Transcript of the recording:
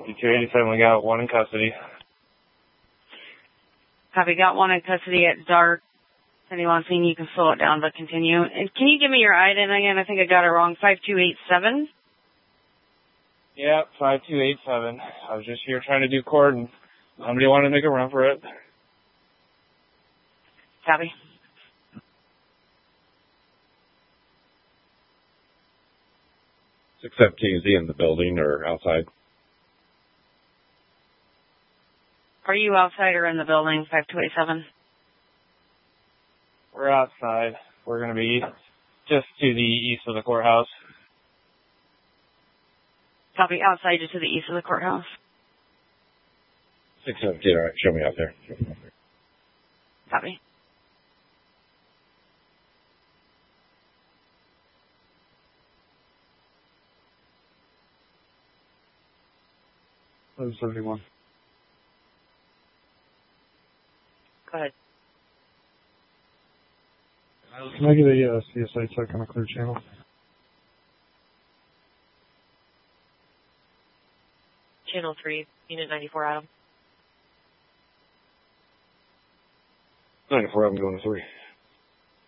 5287, we got one in custody. Copy, got one in custody at dark. If anyone's seen, you can slow it down, but continue. And can you give me your IDN again? I think I got it wrong. 5287? Yeah, 5287. I was just here trying to do court, and somebody wanted to make a run for it. Copy. Is he in the building or outside? Are you outside or in the building, 5287? We're outside. We're going to be just to the east of the courthouse. Copy, outside just to the east of the courthouse. 617, all right, show me out there. Copy. $71. Go ahead. Can I get a CSA check on a clear channel? Channel 3, Unit 94, Adam. 94, I'm going to 3.